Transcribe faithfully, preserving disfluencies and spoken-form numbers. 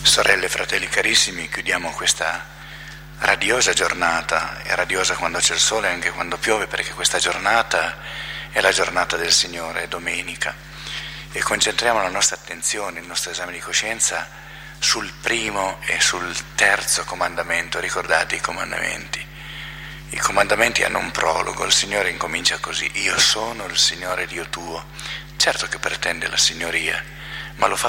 Sorelle e fratelli carissimi, chiudiamo questa radiosa giornata, è radiosa quando c'è il sole e anche quando piove, perché questa giornata è la giornata del Signore, è domenica, e concentriamo la nostra attenzione, il nostro esame di coscienza sul primo e sul terzo comandamento. Ricordate i comandamenti? I comandamenti hanno un prologo, il Signore incomincia così: io sono il Signore Dio tuo. Certo che pretende la signoria, ma lo fa